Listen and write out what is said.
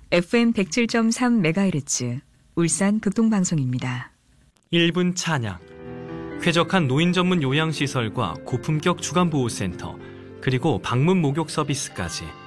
FM 107.3MHz 울산 극동방송입니다. 1분 찬양. 쾌적한 노인 전문 요양시설과 고품격 주간보호센터, 그리고 방문 목욕 서비스까지